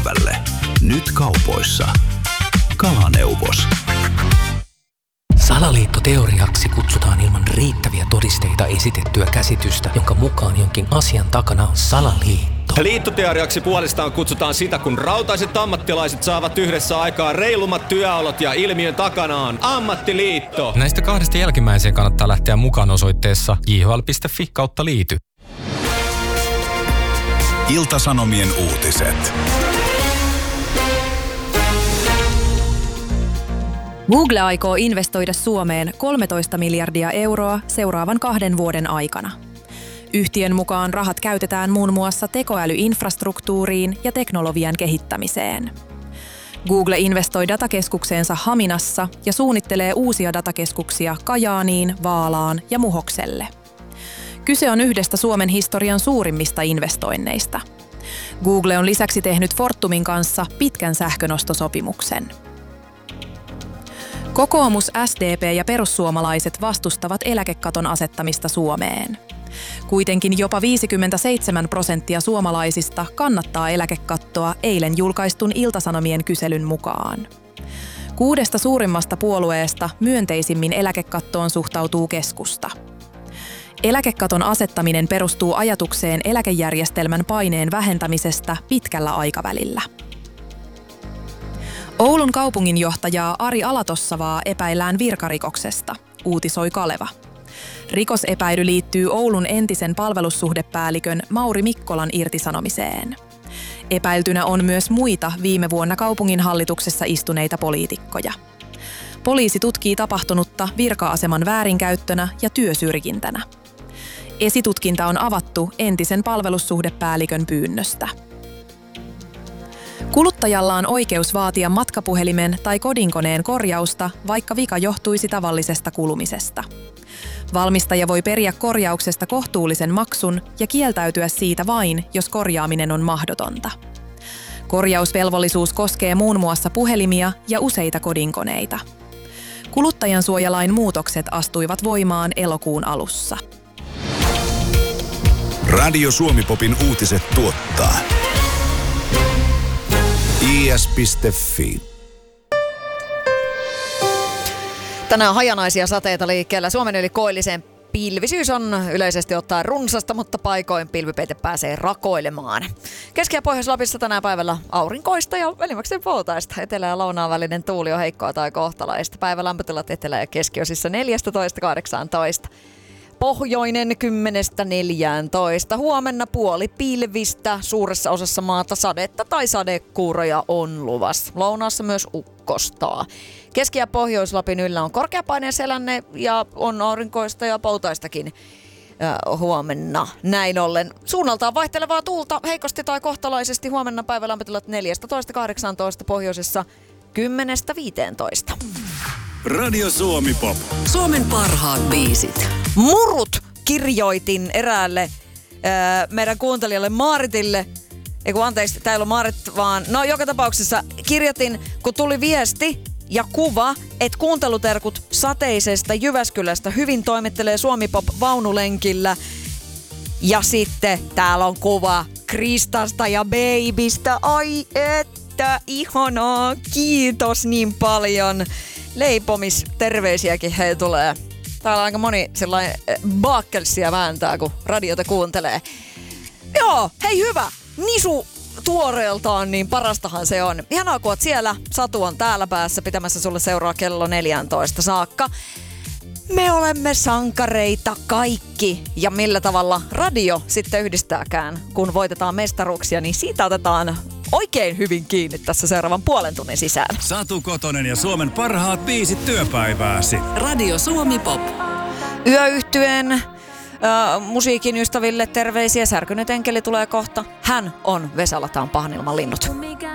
päivälle. Nyt kaupoissa. Kalaneuvos. Salaliittoteoriaksi kutsutaan ilman riittäviä todisteita esitettyä käsitystä, jonka mukaan jonkin asian takana on salaliitto. Liittoteoriaksi puolestaan kutsutaan sitä, kun rautaiset ammattilaiset saavat yhdessä aikaan reilummat työolot ja ilmiön takana on ammattiliitto. Näistä kahdesta jälkimmäiseen kannattaa lähteä mukaan osoitteessa jhl.fi/liity. Ilta-Sanomien uutiset. Google aikoo investoida Suomeen 13 miljardia euroa seuraavan 2 vuoden aikana. Yhtiön mukaan rahat käytetään muun muassa tekoälyinfrastruktuuriin ja teknologian kehittämiseen. Google investoi datakeskukseensa Haminassa ja suunnittelee uusia datakeskuksia Kajaaniin, Vaalaan ja Muhokselle. Kyse on yhdestä Suomen historian suurimmista investoinneista. Google on lisäksi tehnyt Fortumin kanssa pitkän sähkönostosopimuksen. Kokoomus, SDP ja perussuomalaiset vastustavat eläkekaton asettamista Suomeen. Kuitenkin jopa 57% suomalaisista kannattaa eläkekattoa eilen julkaistun Ilta-Sanomien kyselyn mukaan. 6 suurimmasta puolueesta myönteisimmin eläkekattoon suhtautuu keskusta. Eläkekaton asettaminen perustuu ajatukseen eläkejärjestelmän paineen vähentämisestä pitkällä aikavälillä. Oulun kaupunginjohtajaa Ari Alatossavaa epäillään virkarikoksesta, uutisoi Kaleva. Rikosepäily liittyy Oulun entisen palvelussuhdepäällikön Mauri Mikkolan irtisanomiseen. Epäiltynä on myös muita viime vuonna kaupunginhallituksessa istuneita poliitikkoja. Poliisi tutkii tapahtunutta virka-aseman väärinkäyttönä ja työsyrjintänä. Esitutkinta on avattu entisen palvelussuhdepäällikön pyynnöstä. Kuluttajalla on oikeus vaatia matkapuhelimen tai kodinkoneen korjausta, vaikka vika johtuisi tavallisesta kulumisesta. Valmistaja voi periä korjauksesta kohtuullisen maksun ja kieltäytyä siitä vain, jos korjaaminen on mahdotonta. Korjausvelvollisuus koskee muun muassa puhelimia ja useita kodinkoneita. Kuluttajansuojalain muutokset astuivat voimaan elokuun alussa. Radio Suomi-popin uutiset tuottaa is.fi. Tänään hajanaisia sateita liikkeellä. Suomen yli koilliseen pilvisyys on yleisesti ottaen runsasta, mutta paikoin pilvipeite pääsee rakoilemaan. Keski- ja Pohjois-Lapissa tänään päivällä aurinkoista ja välimmäkseen poutaista. Etelä- ja lounaan välinen tuuli on heikkoa tai kohtalaista. Päivän lämpötilat etelä- ja keskiosissa 14–18. Pohjoinen 10–14. Huomenna puoli pilvistä. Suuressa osassa maata sadetta tai sadekuuroja on luvassa. Lounaassa myös ukkostaa. Keski- ja Pohjois-Lapin yllä on korkeapaineen selänne ja on aurinkoista ja poutaistakin huomenna. Näin ollen suunnaltaan vaihtelevaa tuulta heikosti tai kohtalaisesti. Huomenna päivän lämpötilat 14–18, pohjoisessa 10–15. Radio Suomi-pop. Suomen parhaat biisit. Murut kirjoitin eräälle meidän kuuntelijalle Maaritille. Anteeksi, tää ei ollut Maarit, vaan joka tapauksessa kirjoitin, kun tuli viesti ja kuva, että kuunteluterkut sateisesta Jyväskylästä hyvin toimittelee Suomi-pop vaunulenkillä. Ja sitten täällä on kuva Kristasta ja Babystä. Ai että, ihanaa, kiitos niin paljon. Leipomisterveisiäkin hei tulee. Täällä aika moni sellainen baakkelsia vääntää, kun radiota kuuntelee. Joo, hei hyvä. Nisu tuoreeltaan, niin parastahan se on. Ihanaa, kun oot siellä. Satu on täällä päässä pitämässä sulle seuraa kello 14 saakka. Me olemme sankareita kaikki. Ja millä tavalla radio sitten yhdistääkään, kun voitetaan mestaruuksia, niin siitä otetaan oikein hyvin kiinni tässä seuraavan puolen tunnin sisään. Satu Kotonen ja Suomen parhaat biisit työpäivääsi. Radio Suomi-pop. Yöyhtyeen musiikin ystäville terveisiä. Särkynyt enkeli tulee kohta. Hän on Vesalataan Pahanilman linnut.